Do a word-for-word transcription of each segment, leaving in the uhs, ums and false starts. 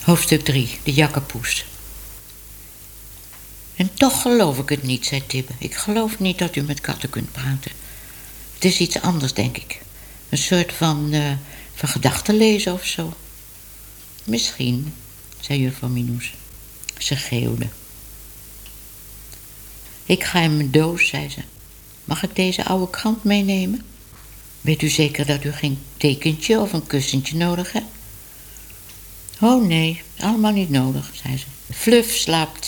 Hoofdstuk drie, de jakkepoes. En toch geloof ik het niet, zei Tibbe. Ik geloof niet dat u met katten kunt praten. Het is iets anders, denk ik. Een soort van, uh, van gedachten lezen of zo. Misschien, zei juffrouw Minoes. Ze geeuwde. Ik ga in mijn doos, zei ze. Mag ik deze oude krant meenemen? Weet u zeker dat u geen tekentje of een kussentje nodig hebt? Oh nee, allemaal niet nodig, zei ze. Fluff slaapt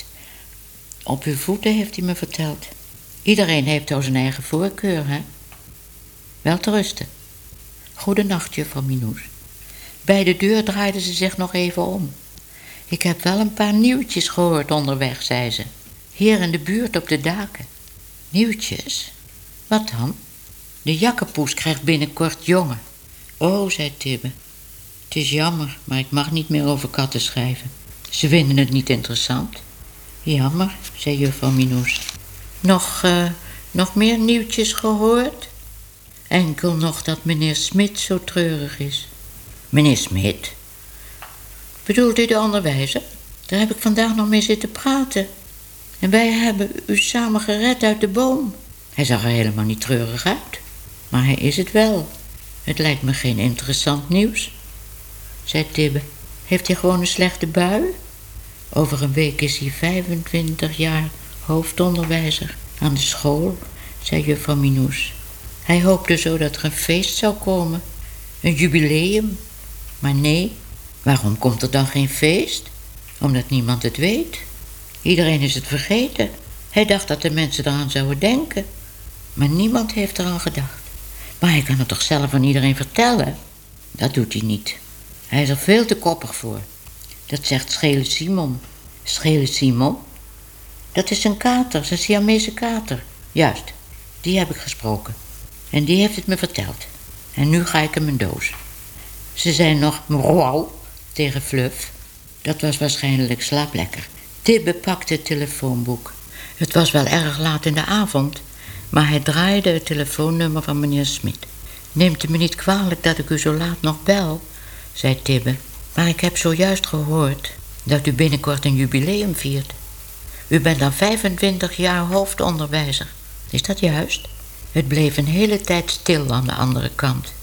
op uw voeten, heeft hij me verteld. Iedereen heeft al zijn eigen voorkeur, hè? Wel te rusten. Goedenacht, juffrouw Minoes. Bij de deur draaide ze zich nog even om. Ik heb wel een paar nieuwtjes gehoord onderweg, zei ze. Hier in de buurt op de daken. Nieuwtjes? Wat dan? De jakkepoes krijgt binnenkort jongen. Oh, zei Tibbe. Het is jammer, maar ik mag niet meer over katten schrijven. Ze vinden het niet interessant. Jammer, zei juffrouw Minoes. Nog, uh, nog meer nieuwtjes gehoord? Enkel nog dat meneer Smit zo treurig is. Meneer Smit? Bedoelt u de onderwijzer? Daar heb ik vandaag nog mee zitten praten. En wij hebben u samen gered uit de boom. Hij zag er helemaal niet treurig uit. Maar hij is het wel. Het lijkt me geen interessant nieuws, zei Tibbe. Heeft hij gewoon een slechte bui? Over een week is hij vijfentwintig jaar hoofdonderwijzer aan de school, zei juffrouw Minoes. Hij hoopte zo dat er een feest zou komen. Een jubileum. Maar nee, waarom komt er dan geen feest? Omdat niemand het weet. Iedereen is het vergeten. Hij dacht dat de mensen eraan zouden denken. Maar niemand heeft eraan gedacht. Maar hij kan het toch zelf aan iedereen vertellen? Dat doet hij niet. Hij is er veel te koppig voor. Dat zegt Schele Simon. Schele Simon? Dat is een kater, zijn Siamese kater. Juist, die heb ik gesproken. En die heeft het me verteld. En nu ga ik in mijn doos. Ze zei nog mrouw tegen Fluff. Dat was waarschijnlijk slaap lekker. Tibbe pakte het telefoonboek. Het was wel erg laat in de avond, maar hij draaide het telefoonnummer van meneer Smit. Neemt u me niet kwalijk dat ik u zo laat nog bel, zei Tibbe. Maar ik heb zojuist gehoord dat u binnenkort een jubileum viert. U bent dan vijfentwintig jaar hoofdonderwijzer. Is dat juist? Het bleef een hele tijd stil aan de andere kant.